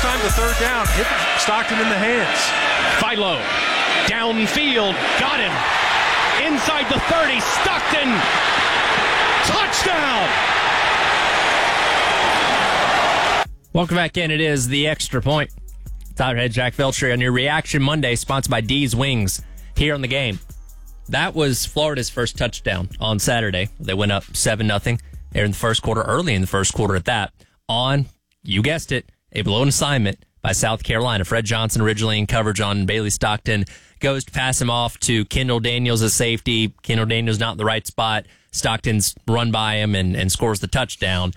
time, the third down. Hit Stockton in the hands. Philo, downfield, got him. Inside the 30, Stockton. Touchdown! Welcome back in. It is the Extra Point. Tyler Head, Jack Veltri on your Reaction Monday, sponsored by D's Wings here on the game. That was Florida's first touchdown on Saturday. They went up 7-0 there in the first quarter, early in the first quarter at that, on, you guessed it, a blown assignment by South Carolina. Fred Johnson originally in coverage on Bailey Stockton goes to pass him off to Kendall Daniels as safety. Kendall Daniels not in the right spot. Stockton's run by him and scores the touchdown.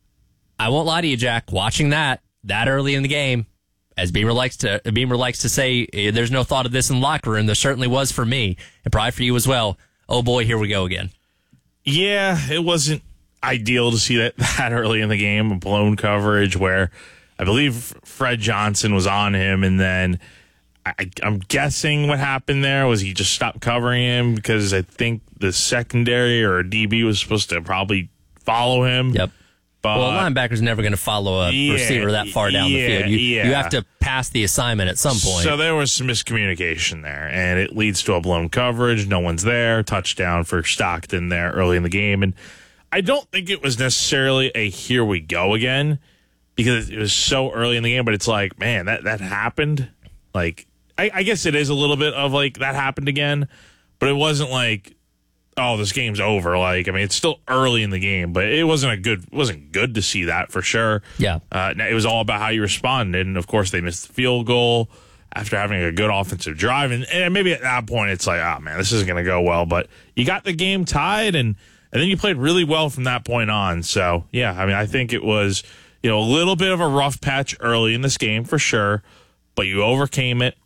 I won't lie to you, Jack. Watching that early in the game, as Beamer likes to say, there's no thought of this in the locker room. There certainly was for me, and probably for you as well. Oh boy, here we go again. Yeah, it wasn't ideal to see that early in the game, a blown coverage where I believe Fred Johnson was on him, and then I'm guessing what happened there was he just stopped covering him because I think the secondary or DB was supposed to probably follow him. Yep. But, well, a linebacker's never going to follow a receiver that far down the field. You have to pass the assignment at some point. So there was some miscommunication there, and it leads to a blown coverage. No one's there. Touchdown for Stockton there early in the game. And I don't think it was necessarily a here we go again because it was so early in the game, but it's like, man, that happened. Like, I guess it is a little bit of like that happened again, but it wasn't like, oh, this game's over. Like, I mean, it's still early in the game, but it wasn't good to see that for sure. Yeah. It was all about how you responded. And of course they missed the field goal after having a good offensive drive. And maybe at that point it's like, oh man, this isn't going to go well, but you got the game tied and then you played really well from that point on. So yeah, I mean, I think it was, a little bit of a rough patch early in this game for sure, but you overcame it.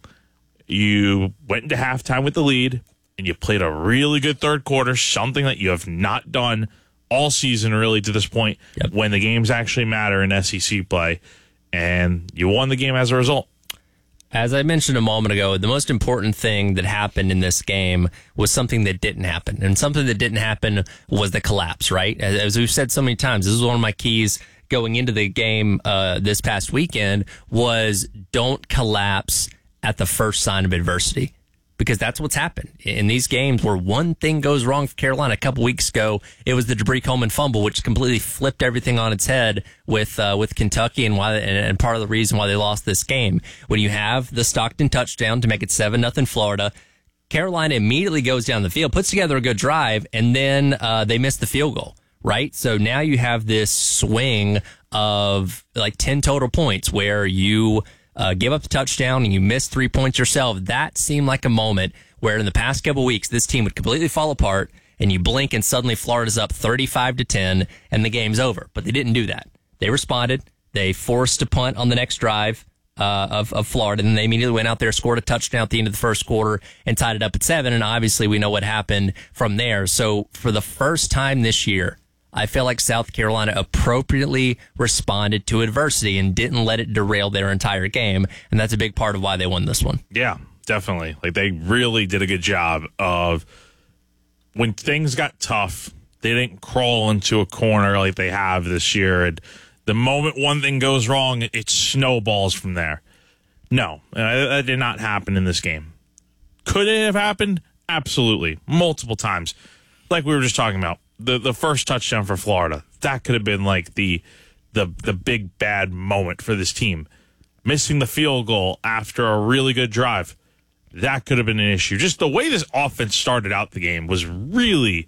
You went into halftime with the lead. And you played a really good third quarter, something that you have not done all season really to this point when the games actually matter in SEC play. And you won the game as a result. As I mentioned a moment ago, the most important thing that happened in this game was something that didn't happen. And something that didn't happen was the collapse, right? As we've said so many times, this is one of my keys going into the game this past weekend was don't collapse at the first sign of adversity. Because that's what's happened in these games where one thing goes wrong for Carolina. A couple weeks ago, it was the Jabri Coleman fumble, which completely flipped everything on its head with Kentucky and part of the reason why they lost this game. When you have the Stockton touchdown to make it 7-0 Florida, Carolina immediately goes down the field, puts together a good drive, and then they miss the field goal, right? So now you have this swing of like 10 total points where you give up the touchdown and you miss 3 points yourself. That seemed like a moment where in the past couple weeks, this team would completely fall apart and you blink and suddenly Florida's up 35-10 and the game's over. But they didn't do that. They responded. They forced a punt on the next drive of Florida, and they immediately went out there, scored a touchdown at the end of the first quarter and tied it up at 7. And obviously we know what happened from there. So for the first time this year, I feel like South Carolina appropriately responded to adversity and didn't let it derail their entire game. And that's a big part of why they won this one. Yeah, definitely. Like they really did a good job of when things got tough, they didn't crawl into a corner like they have this year. And the moment one thing goes wrong, it snowballs from there. No, that did not happen in this game. Could it have happened? Absolutely. Multiple times. Like we were just talking about. The first touchdown for Florida, that could have been like the big bad moment for this team. Missing the field goal after a really good drive, that could have been an issue. Just the way this offense started out the game was really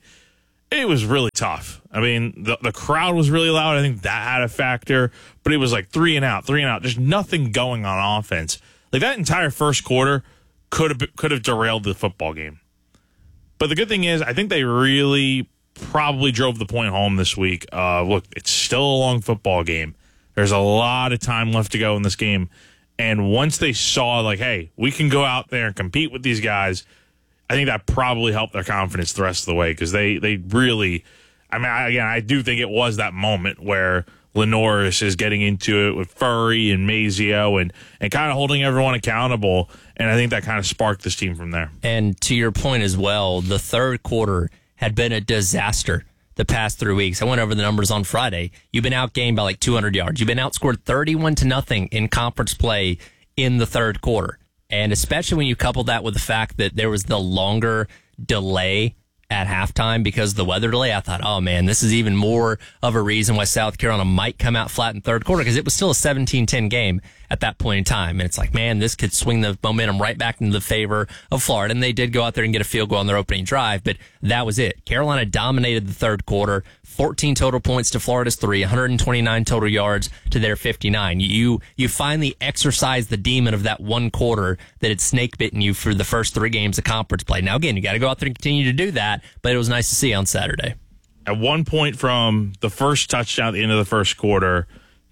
tough. I mean, the crowd was really loud. I think that had a factor, but it was like three and out. Just nothing going on offense. Like that entire first quarter could have derailed the football game. But the good thing is, I think they really probably drove the point home this week. Look, it's still a long football game. There's a lot of time left to go in this game. And once they saw, like, hey, we can go out there and compete with these guys, I think that probably helped their confidence the rest of the way because they really, I mean, again, I do think it was that moment where Lenoris is getting into it with Furry and Mazio and kind of holding everyone accountable. And I think that kind of sparked this team from there. And to your point as well, the third quarter had been a disaster the past 3 weeks. I went over the numbers on Friday. You've been outgained by like 200 yards. You've been outscored 31-0 in conference play in the third quarter. And especially when you couple that with the fact that there was the longer delay at halftime because of the weather delay, I thought, oh man, this is even more of a reason why South Carolina might come out flat in third quarter, because it was still a 17-10 game at that point in time. And it's like, man, this could swing the momentum right back into the favor of Florida. And they did go out there and get a field goal on their opening drive, but that was it. Carolina dominated the third quarter, 14 total points to Florida's 3, 129 total yards to their 59. You finally exercised the demon of that one quarter that had snake bitten you for the first 3 games of conference play. Now, again, you got to go out there and continue to do that, but it was nice to see on Saturday. At one point from the first touchdown at the end of the first quarter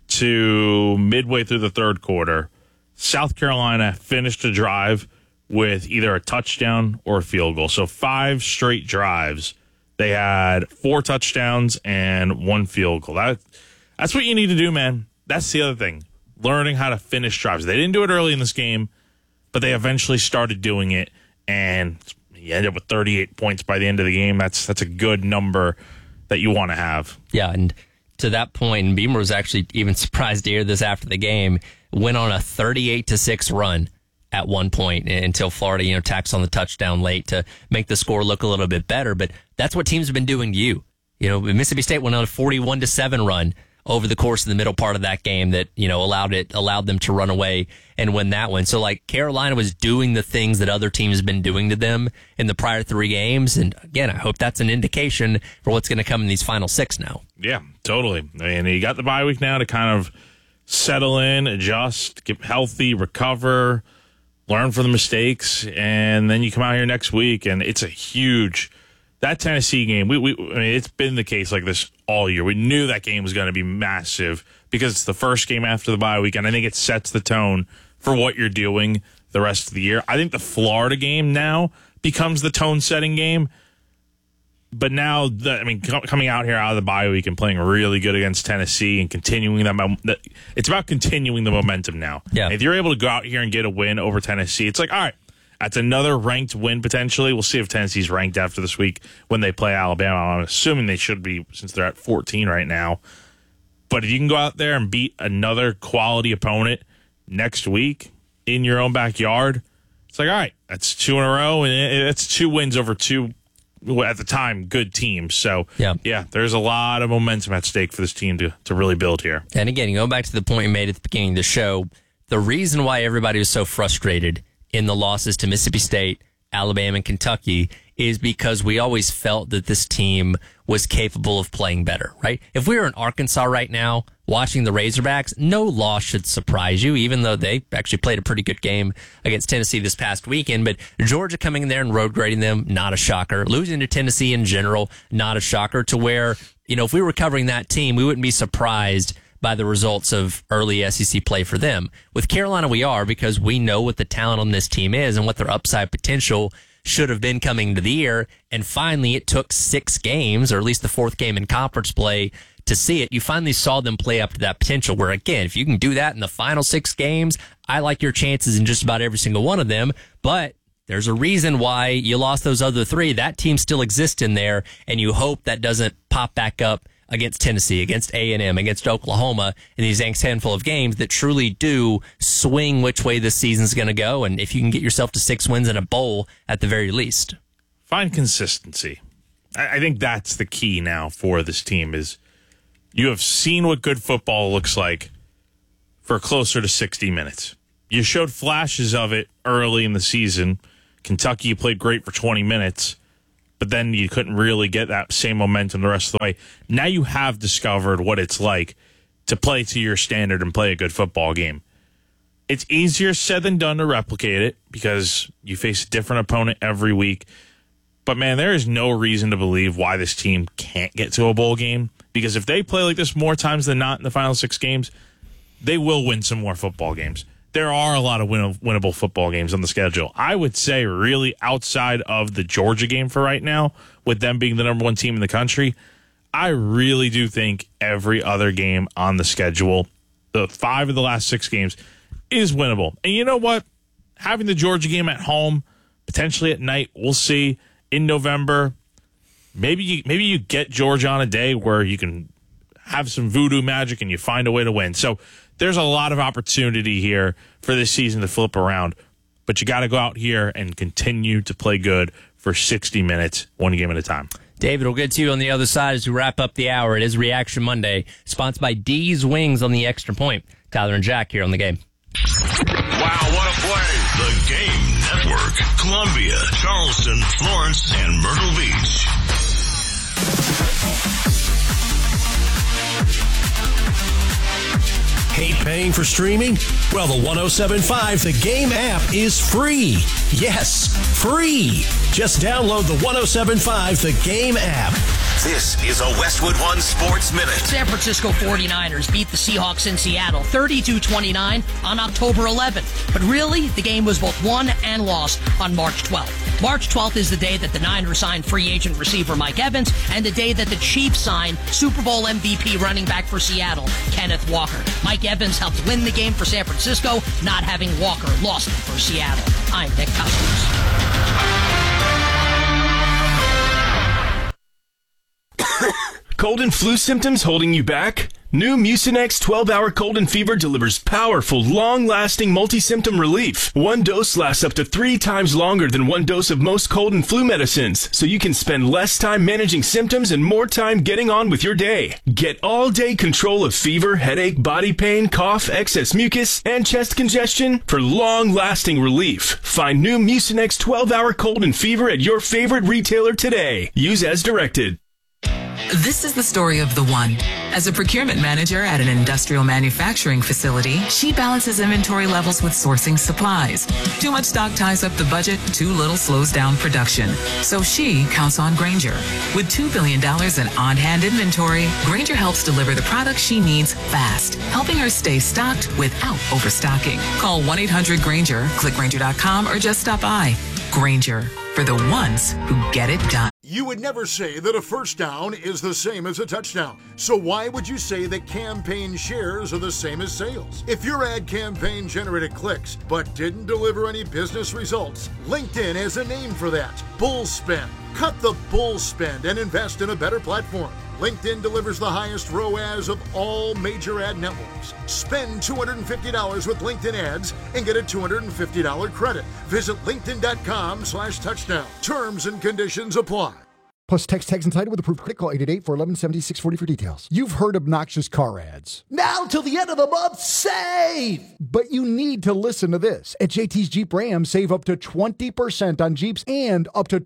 to midway through the third quarter, South Carolina finished a drive with either a touchdown or a field goal. So 5 straight drives. They had 4 touchdowns and 1 field goal. That's what you need to do, man. That's the other thing. Learning how to finish drives. They didn't do it early in this game, but they eventually started doing it, and you end up with 38 points by the end of the game. That's a good number that you want to have. Yeah, and to that point, and Beamer was actually even surprised to hear this after the game, went on a 38-6 run at one point until Florida, tacks on the touchdown late to make the score look a little bit better. But that's what teams have been doing to you. Mississippi State went on a 41-7 run over the course of the middle part of that game that, allowed them to run away and win that one. So like Carolina was doing the things that other teams have been doing to them in the prior 3 games. And again, I hope that's an indication for what's going to come in these final 6 now. Yeah, totally. And you got the bye week now to kind of settle in, adjust, get healthy, recover, learn from the mistakes, and then you come out here next week, and it's a huge that Tennessee game. I mean, it's been the case like this all year. We knew that game was going to be massive because it's the first game after the bye week, and I think it sets the tone for what you're doing the rest of the year. I think the Florida game now becomes the tone-setting game. But now, coming out here out of the bye week and playing really good against Tennessee and continuing that, it's about continuing the momentum now. Yeah. If you're able to go out here and get a win over Tennessee, it's like, all right, that's another ranked win potentially. We'll see if Tennessee's ranked after this week when they play Alabama. I'm assuming they should be since they're at 14 right now. But if you can go out there and beat another quality opponent next week in your own backyard, it's like, all right, that's 2 in a row, and it's 2 wins over 2 at the time, good teams. So, yeah, there's a lot of momentum at stake for this team to really build here. And again, going back to the point you made at the beginning of the show, the reason why everybody was so frustrated in the losses to Mississippi State, Alabama, and Kentucky is because we always felt that this team was capable of playing better, right? If we were in Arkansas right now watching the Razorbacks, no loss should surprise you, even though they actually played a pretty good game against Tennessee this past weekend. But Georgia coming in there and road grading them, not a shocker. Losing to Tennessee in general, not a shocker, to where, if we were covering that team, we wouldn't be surprised by the results of early SEC play for them. With Carolina, we are, because we know what the talent on this team is and what their upside potential should have been coming into the year. And finally, it took 6 games, or at least the 4th game in conference play, to see it. You finally saw them play up to that potential where, again, if you can do that in the final 6 games, I like your chances in just about every single one of them. But there's a reason why you lost those other 3. That team still exists in there, and you hope that doesn't pop back up against Tennessee, against A&M, against Oklahoma in these next handful of games that truly do swing which way this season's going to go. And if you can get yourself to 6 wins in a bowl at the very least. Find consistency. I think that's the key now for this team is you have seen what good football looks like for closer to 60 minutes. You showed flashes of it early in the season. Kentucky played great for 20 minutes. But then you couldn't really get that same momentum the rest of the way. Now you have discovered what it's like to play to your standard and play a good football game. It's easier said than done to replicate it because you face a different opponent every week. But, man, there is no reason to believe why this team can't get to a bowl game. Because if they play like this more times than not in the final 6 games, they will win some more football games. There are a lot of winnable football games on the schedule. I would say really outside of the Georgia game for right now, with them being the number 1 team in the country, I really do think every other game on the schedule, the 5 of the last 6 games, is winnable. And you know what? Having the Georgia game at home, potentially at night, we'll see, in November, maybe you get Georgia on a day where you can have some voodoo magic and you find a way to win. So there's a lot of opportunity here for this season to flip around, but you got to go out here and continue to play good for 60 minutes, one game at a time. David, we'll get to you on the other side as we wrap up the hour. It is Reaction Monday, sponsored by D's Wings on the Extra Point. Tyler and Jack here on The Game. Wow, what a play. The Game Network. Columbia, Charleston, Florence, and Myrtle Beach. Hate paying for streaming? Well, the 107.5 The Game app is free. Yes, free. Just download the 107.5 The Game app. This is a Westwood One Sports Minute. San Francisco 49ers beat the Seahawks in Seattle 32-29 on October 11th. But really, the game was both won and lost on March 12th. March 12th is the day that the Niners signed free agent receiver Mike Evans and the day that the Chiefs signed Super Bowl MVP running back for Seattle, Kenneth Walker. Mike Evans helped win the game for San Francisco, not having Walker lost it for Seattle. I'm Nick Cousins. Cold and flu symptoms holding you back? New Mucinex 12-hour cold and fever delivers powerful, long-lasting multi-symptom relief. One dose lasts up to 3 times longer than one dose of most cold and flu medicines, so you can spend less time managing symptoms and more time getting on with your day. Get all-day control of fever, headache, body pain, cough, excess mucus, and chest congestion for long-lasting relief. Find new Mucinex 12-hour cold and fever at your favorite retailer today. Use as directed. This is the story of the one. As a procurement manager at an industrial manufacturing facility, she balances inventory levels with sourcing supplies. Too much stock ties up the budget, too little slows down production. So she counts on Grainger. With $2 billion in on-hand inventory, Grainger helps deliver the products she needs fast, helping her stay stocked without overstocking. Call 1-800-GRAINGER, click Grainger.com, or just stop by. Grainger, for the ones who get it done. You would never say that a first down is the same as a touchdown. So why would you say that campaign shares are the same as sales? If your ad campaign generated clicks but didn't deliver any business results, LinkedIn has a name for that: bull spend. Cut the bull spend and invest in a better platform. LinkedIn delivers the highest ROAS of all major ad networks. Spend $250 with LinkedIn ads and get a $250 credit. Visit linkedin.com/touchdown. Terms and conditions apply. Plus text tags and title with approved credit. Call 888-411-7640 for details. You've heard obnoxious car ads. Now till the end of the month, save! But you need to listen to this. At JT's Jeep Ram, save up to 20% on Jeeps and up to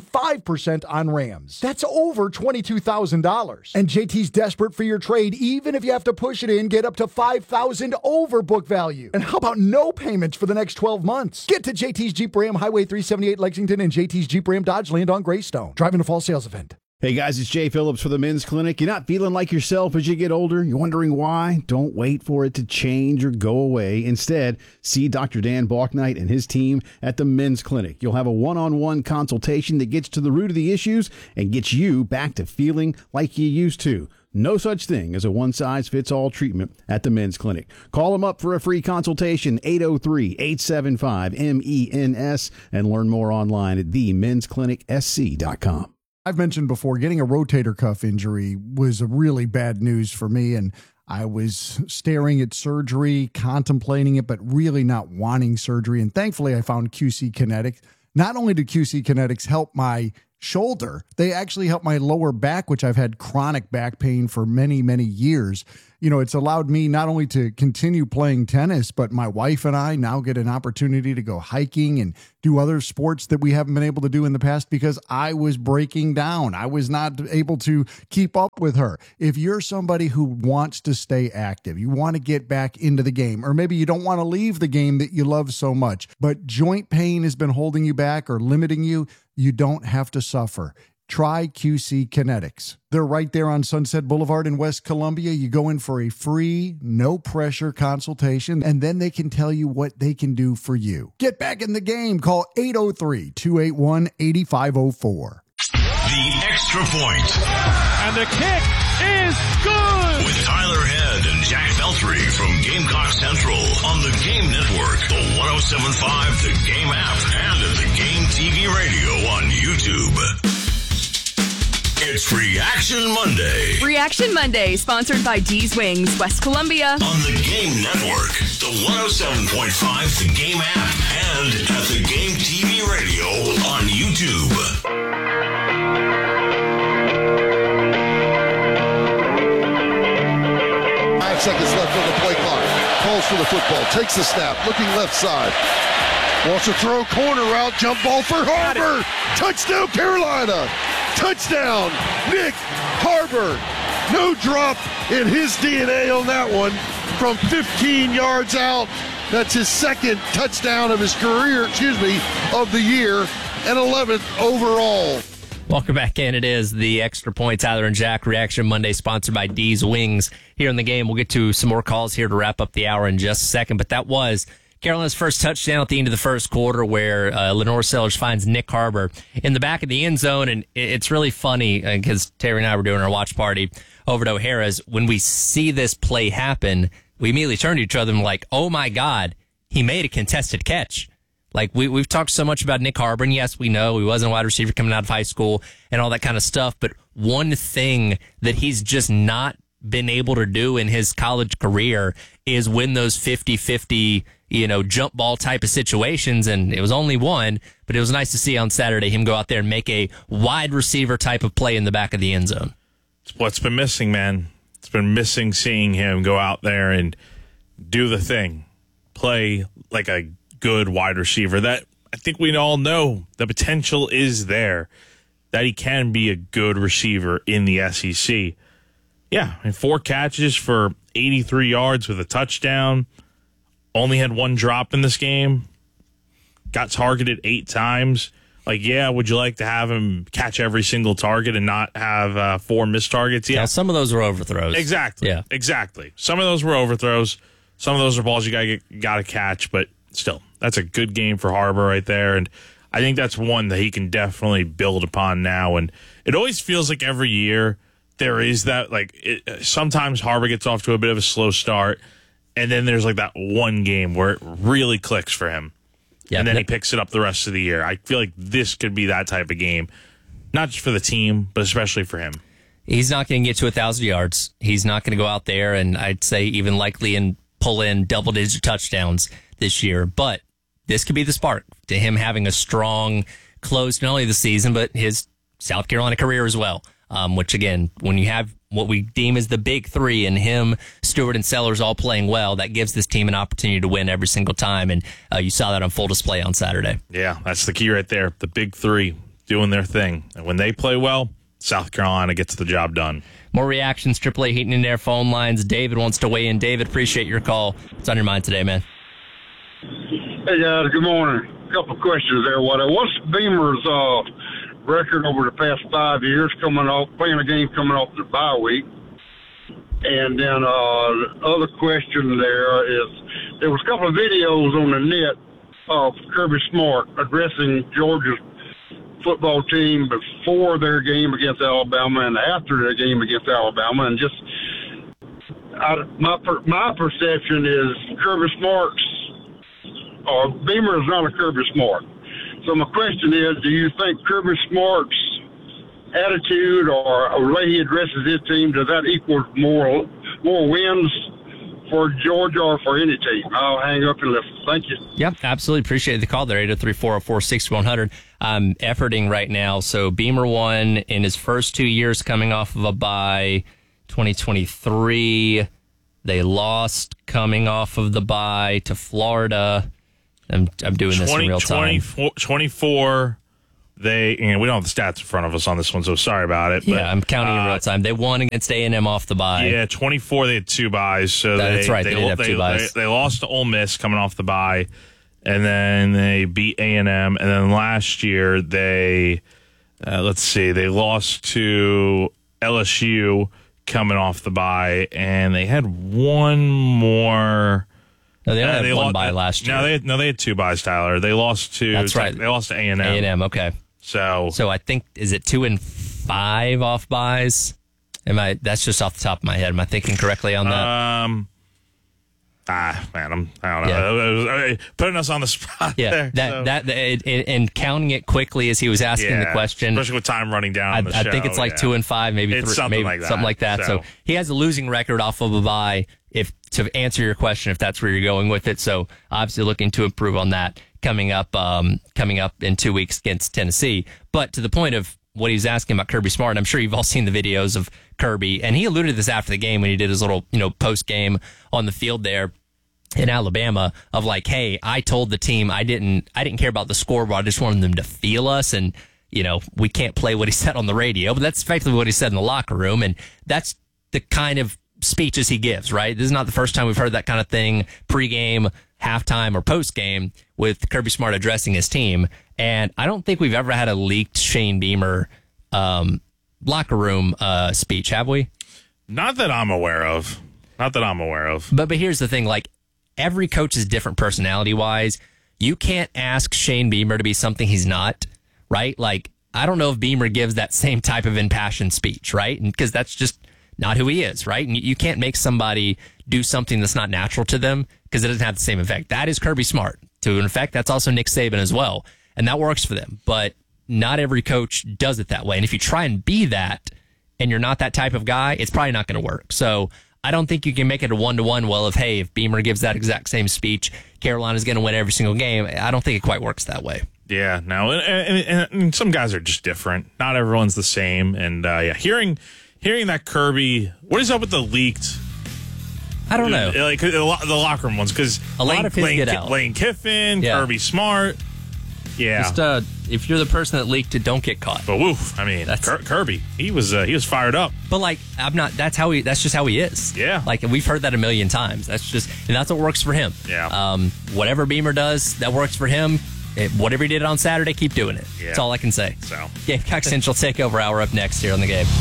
25% on Rams. That's over $22,000. And JT's desperate for your trade. Even if you have to push it in, get up to $5,000 over book value. And how about no payments for the next 12 months? Get to JT's Jeep Ram, Highway 378 Lexington, and JT's Jeep Ram Dodge Land on Greystone. Driving a fall sales event. Hey guys, it's Jay Phillips for the Men's Clinic. You're not feeling like yourself as you get older? You're wondering why? Don't wait for it to change or go away. Instead, see Dr. Dan Balknight and his team at the Men's Clinic. You'll have a one-on-one consultation that gets to the root of the issues and gets you back to feeling like you used to. No such thing as a one-size-fits-all treatment at the Men's Clinic. Call them up for a free consultation, 803-875-MENS, and learn more online at themensclinicsc.com. I've mentioned before, getting a rotator cuff injury was a really bad news for me, and I was staring at surgery, contemplating it, but really not wanting surgery. And thankfully, I found QC Kinetics. Not only did QC Kinetics help my shoulder, they actually helped my lower back, which I've had chronic back pain for many, many years. You know, it's allowed me not only to continue playing tennis, but my wife and I now get an opportunity to go hiking and do other sports that we haven't been able to do in the past because I was breaking down. I was not able to keep up with her. If you're somebody who wants to stay active, you want to get back into the game, or maybe you don't want to leave the game that you love so much, but joint pain has been holding you back or limiting you, you don't have to suffer. Try QC Kinetics. They're right there on Sunset Boulevard in West Columbia. You go in for a free, no-pressure consultation, and then they can tell you what they can do for you. Get back in the game. Call 803-281-8504. The Extra Point. And the kick is good! With Tyler Head and Jack Feltry from Gamecock Central on the Game Network, the 107.5, the Game app, and at the Game TV radio on YouTube. It's Reaction Monday Reaction Monday, sponsored by D's Wings, West Columbia. on the Game Network, the 107.5 The Game app, and at The Game TV Radio on YouTube. 5 seconds left on the play clock. Calls for the football. Takes the snap. Looking left side. Wants to throw corner route. Jump ball for Harbor. Touchdown, Carolina. Touchdown, Nick Harbor. No drop in his DNA on that one from 15 yards out. That's his second touchdown of his career, of the year, and 11th overall. Welcome back in. It is the Extra Point Tyler and Jack Reaction Monday, sponsored by D's Wings. Here in the game, we'll get to some more calls here to wrap up the hour in just a second. But that was Carolina's first touchdown at the end of the first quarter, where Lenore Sellers finds Nick Harbor in the back of the end zone. And it's really funny because Terry and I were doing our watch party over at O'Hara's. When we see this play happen, we immediately turn to each other and like, oh my God, he made a contested catch. Like, we've talked so much about Nick Harbor, and yes, we know he wasn't a wide receiver coming out of high school and all that kind of stuff, but one thing that he's just not been able to do in his college career is win those 50-50, jump ball type of situations, and it was only one, but it was nice to see on Saturday him go out there and make a wide receiver type of play in the back of the end zone. It's what's been missing, man. It's been missing seeing him go out there and do the thing, play like a good wide receiver. That I think we all know the potential is there, that he can be a good receiver in the SEC. Yeah, and 4 catches for 83 yards with a touchdown. Only had 1 drop in this game. Got targeted 8 times. Like, yeah, would you like to have him catch every single target and not have 4 missed targets? Yeah, now, some of those were overthrows. Exactly. Yeah, exactly. Some of those were overthrows. Some of those are balls you got to catch, but still, that's a good game for Harbor right there, and I think that's one that he can definitely build upon now. And it always feels like every year there is that, sometimes Harbor gets off to a bit of a slow start, and then there's like that one game where it really clicks for him, and then he picks it up the rest of the year. I feel like this could be that type of game, not just for the team, but especially for him. He's not going to get to 1,000 yards. He's not going to go out there and I'd say even likely and pull in double-digit touchdowns this year, but this could be the spark to him having a strong close, not only the season, but his South Carolina career as well. Which, again, when you have what we deem as the big three and him, Stewart, and Sellers all playing well, that gives this team an opportunity to win every single time. And you saw that on full display on Saturday. Yeah, that's the key right there. The big three doing their thing. And when they play well, South Carolina gets the job done. More reactions, AAA Heating and Air phone lines. David wants to weigh in. David, appreciate your call. What's on your mind today, man? Hey, guys. Good morning. A couple of questions there. What's Beamer's record over the past 5 years playing a game coming off the bye week? And then the other question there was a couple of videos on the net of Kirby Smart addressing Georgia's football team before their game against Alabama and after their game against Alabama, and just my perception is Kirby Smart's or Beamer is not a Kirby Smart. So my question is, do you think Kirby Smart's attitude or the way he addresses his team, does that equal more wins for Georgia or for any team? I'll hang up and listen. Thank you. Yep, absolutely. Appreciate the call there, 803-404-6100. I'm efforting right now. So Beamer won in his first 2 years coming off of a bye. 2023, they lost coming off of the bye to Florida. I'm doing this in real time. 24. We don't have the stats in front of us on this one, so sorry about it. Yeah, but, I'm counting in real time. They won against A&M off the bye. Yeah, 24. They had 2 byes. So that's right. They did have 2 byes. They lost to Ole Miss coming off the bye, and then they beat A&M. And then last year they, they lost to LSU coming off the bye, and they had one more. No, they only had 1 bye last year. They had 2 byes, Tyler. They lost to. That's right. They lost to A&M. A&M, okay. So I think, is it 2 and 5 off byes? That's just off the top of my head. Am I thinking correctly on that? Man, I don't know. Putting us on the spot. Yeah, there, and counting it quickly as he was asking the question, especially with time running down. I think it's like 2-5, maybe it's 3, something maybe like that. something like that. So he has a losing record off of a bye. If to answer your question, if that's where you're going with it, so obviously looking to improve on that coming up in 2 weeks against Tennessee. But to the point of what he's asking about Kirby Smart, I'm sure you've all seen the videos of Kirby, and he alluded to this after the game when he did his little post game on the field there in Alabama of like, hey, I told the team I didn't care about the scoreboard. I just wanted them to feel us, and we can't play what he said on the radio, but that's effectively what he said in the locker room, and that's the kind of speeches he gives, right? This is not the first time we've heard that kind of thing pregame, halftime, or postgame with Kirby Smart addressing his team, and I don't think we've ever had a leaked Shane Beamer locker room speech, have we? Not that I'm aware of. But here's the thing, like, every coach is different personality-wise. You can't ask Shane Beamer to be something he's not, right? Like, I don't know if Beamer gives that same type of impassioned speech, right? Because that's just not who he is, right? And you can't make somebody do something that's not natural to them because it doesn't have the same effect. That is Kirby Smart. To an effect, that's also Nick Saban as well. And that works for them. But not every coach does it that way. And if you try and be that and you're not that type of guy, it's probably not going to work. So I don't think you can make it a 1-to-1. Well, if Beamer gives that exact same speech, Carolina's going to win every single game. I don't think it quite works that way. Yeah, no, and some guys are just different. Not everyone's the same. And hearing that Kirby, what is up with the leaked? I don't know. Like the locker room ones, because a lot of his get out. Lane Kiffin, Kirby Smart. Yeah. Just if you're the person that leaked it, don't get caught. But woof, I mean, Kirby, he was fired up. But like, I'm not. That's just how he is. Yeah. Like, we've heard that a million times. And that's what works for him. Yeah. Whatever Beamer does, that works for him. Whatever he did on Saturday, keep doing it. Yeah. That's all I can say. So, Gamecock Central Takeover Hour up next here on the Game.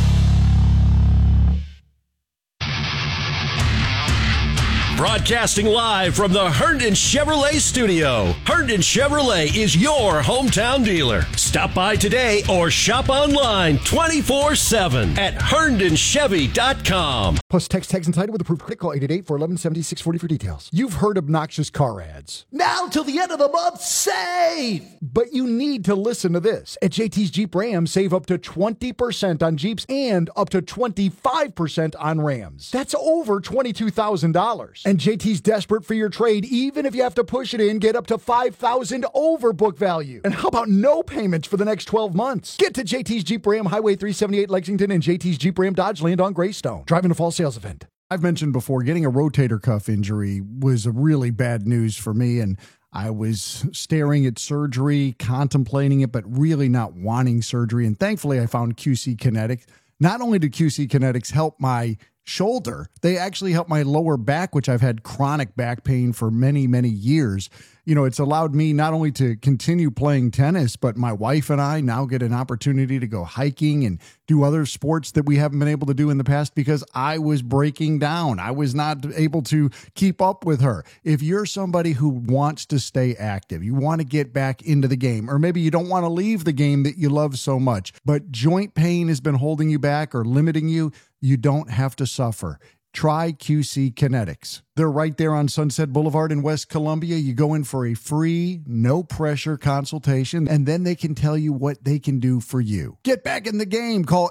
Broadcasting live from the Herndon Chevrolet studio. Herndon Chevrolet is your hometown dealer. Stop by today or shop online 24/7 at HerndonChevy.com. Plus, text tags and title with approved credit. Call 888-411-7640 for details. You've heard obnoxious car ads. Now till the end of the month, save! But you need to listen to this. At JT's Jeep Ram, save up to 20% on Jeeps and up to 25% on Rams. That's over $22,000. And JT's desperate for your trade. Even if you have to push it in, get up to $5,000 over book value. And how about no payments for the next 12 months? Get to JT's Jeep Ram, Highway 378 Lexington, and JT's Jeep Ram Dodge Land on Greystone. Driving a fall sales event. I've mentioned before, getting a rotator cuff injury was a really bad news for me, and I was staring at surgery, contemplating it, but really not wanting surgery. And thankfully, I found QC Kinetics. Not only did QC Kinetics help my shoulder, they actually helped my lower back, which I've had chronic back pain for many, many years. It's allowed me not only to continue playing tennis, but my wife and I now get an opportunity to go hiking and do other sports that we haven't been able to do in the past because I was breaking down. I was not able to keep up with her. If you're somebody who wants to stay active, you want to get back into the game, or maybe you don't want to leave the game that you love so much, but joint pain has been holding you back or limiting you, you don't have to suffer. Try QC Kinetics. They're right there on Sunset Boulevard in West Columbia. You go in for a free, no-pressure consultation, and then they can tell you what they can do for you. Get back in the game. Call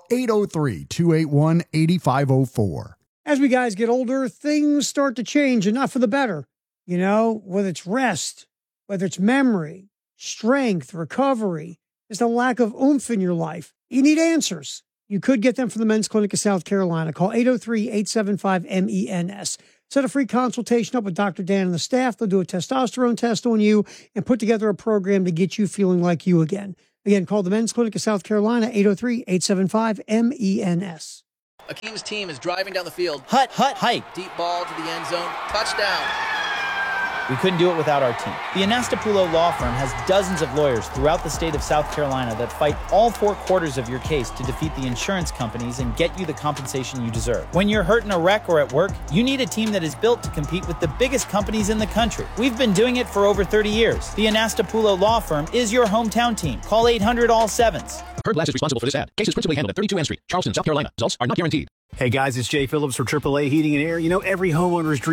803-281-8504. As we guys get older, things start to change, and not for the better. Whether it's rest, whether it's memory, strength, recovery, just a lack of oomph in your life. You need answers. You could get them from the Men's Clinic of South Carolina. Call 803-875-MENS. Set a free consultation up with Dr. Dan and the staff. They'll do a testosterone test on you and put together a program to get you feeling like you again. Again, call the Men's Clinic of South Carolina, 803-875-MENS. Akeem's team is driving down the field. Hut, hike. Deep ball to the end zone. Touchdown. We couldn't do it without our team. The Anastapulo Law Firm has dozens of lawyers throughout the state of South Carolina that fight all 4 quarters of your case to defeat the insurance companies and get you the compensation you deserve. When you're hurt in a wreck or at work, you need a team that is built to compete with the biggest companies in the country. We've been doing it for over 30 years. The Anastapulo Law Firm is your hometown team. Call 800-ALL-7s. Heard Glass is responsible for this ad. Case is principally handled at 32 N Street, Charleston, South Carolina. Results are not guaranteed. Hey guys, it's Jay Phillips for AAA Heating and Air. Every homeowner's dream